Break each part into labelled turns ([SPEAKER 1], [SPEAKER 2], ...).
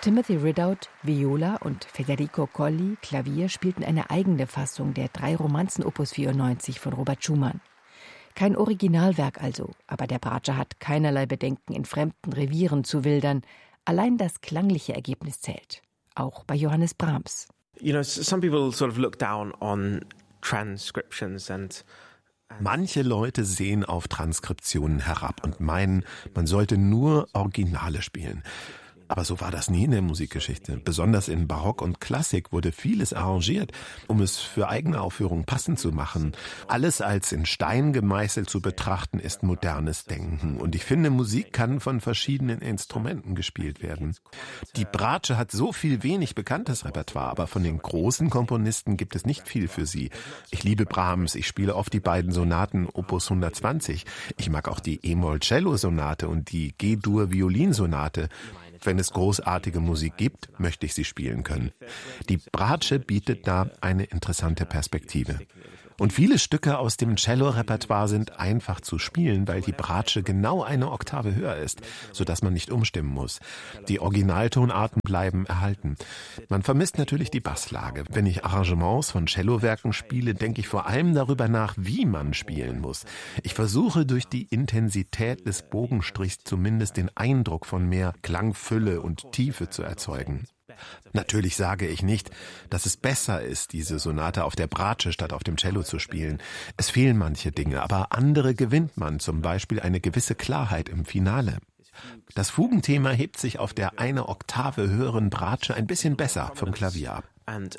[SPEAKER 1] Timothy Ridout, Viola und Federico Colli, Klavier, spielten eine eigene Fassung der 3 Romanzen Opus 94 von Robert Schumann. Kein Originalwerk also, aber der Bratsche hat keinerlei Bedenken, in fremden Revieren zu wildern. Allein das klangliche Ergebnis zählt. Auch bei Johannes Brahms.
[SPEAKER 2] Some people sort of look down on transcriptions and
[SPEAKER 3] Manche Leute sehen auf Transkriptionen herab und meinen, man sollte nur Originale spielen. Aber so war das nie in der Musikgeschichte. Besonders in Barock und Klassik wurde vieles arrangiert, um es für eigene Aufführungen passend zu machen. Alles als in Stein gemeißelt zu betrachten, ist modernes Denken. Und ich finde, Musik kann von verschiedenen Instrumenten gespielt werden. Die Bratsche hat so viel wenig bekanntes Repertoire, aber von den großen Komponisten gibt es nicht viel für sie. Ich liebe Brahms, ich spiele oft die beiden Sonaten Opus 120. Ich mag auch die E-Moll-Cello-Sonate und die G-Dur-Violinsonate. Wenn es großartige Musik gibt, möchte ich sie spielen können. Die Bratsche bietet da eine interessante Perspektive. Und viele Stücke aus dem Cello-Repertoire sind einfach zu spielen, weil die Bratsche genau eine Oktave höher ist, sodass man nicht umstimmen muss. Die Originaltonarten bleiben erhalten. Man vermisst natürlich die Basslage. Wenn ich Arrangements von Cellowerken spiele, denke ich vor allem darüber nach, wie man spielen muss. Ich versuche durch die Intensität des Bogenstrichs zumindest den Eindruck von mehr Klangfülle und Tiefe zu erzeugen. Natürlich sage ich nicht, dass es besser ist, diese Sonate auf der Bratsche statt auf dem Cello zu spielen. Es fehlen manche Dinge, aber andere gewinnt man, zum Beispiel eine gewisse Klarheit im Finale. Das Fugenthema hebt sich auf der eine Oktave höheren Bratsche ein bisschen besser vom Klavier ab.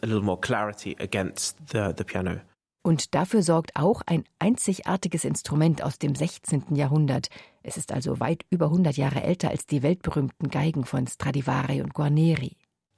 [SPEAKER 1] Und dafür sorgt auch ein einzigartiges Instrument aus dem 16. Jahrhundert. Es ist also weit über 100 Jahre älter als die weltberühmten Geigen von Stradivari und Guarneri.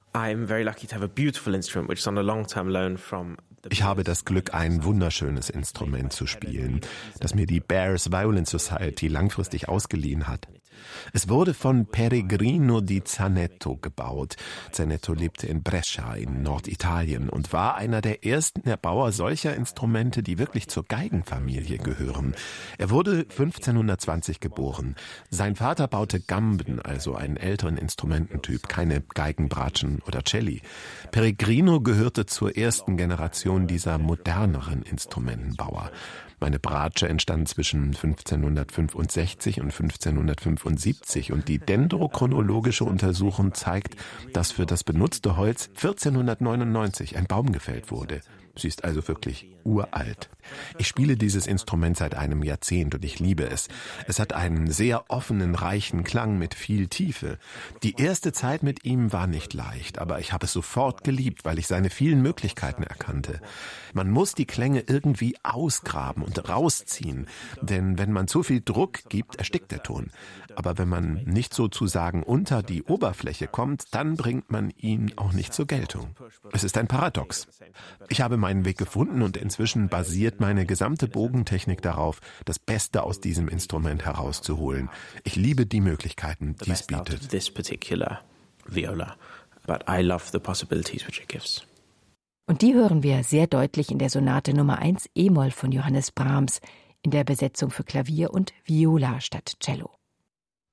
[SPEAKER 3] Ich habe das Glück, ein wunderschönes Instrument zu spielen, das mir die Bears Violin Society langfristig ausgeliehen hat. Es wurde von Peregrino di Zanetto gebaut. Zanetto lebte in Brescia in Norditalien und war einer der ersten Erbauer solcher Instrumente, die wirklich zur Geigenfamilie gehören. Er wurde 1520 geboren. Sein Vater baute Gamben, also einen älteren Instrumententyp, keine Geigen, Bratschen oder Celli. Peregrino gehörte zur ersten Generation dieser moderneren Instrumentenbauer. Meine Bratsche entstand zwischen 1565 und 1575 und die dendrochronologische Untersuchung zeigt, dass für das benutzte Holz 1499 ein Baum gefällt wurde. Sie ist also wirklich uralt. Ich spiele dieses Instrument seit einem Jahrzehnt und ich liebe es. Es hat einen sehr offenen, reichen Klang mit viel Tiefe. Die erste Zeit mit ihm war nicht leicht, aber ich habe es sofort geliebt, weil ich seine vielen Möglichkeiten erkannte. Man muss die Klänge irgendwie ausgraben und rausziehen, denn wenn man zu viel Druck gibt, erstickt der Ton. Aber wenn man nicht sozusagen unter die Oberfläche kommt, dann bringt man ihn auch nicht zur Geltung. Es ist ein Paradox. Ich habe meinen Weg gefunden und inzwischen basiert meine gesamte Bogentechnik darauf, das Beste aus diesem Instrument herauszuholen. Ich liebe die Möglichkeiten, die es bietet.
[SPEAKER 1] Und die hören wir sehr deutlich in der Sonate Nummer 1 E-Moll von Johannes Brahms in der Besetzung für Klavier und Viola statt Cello.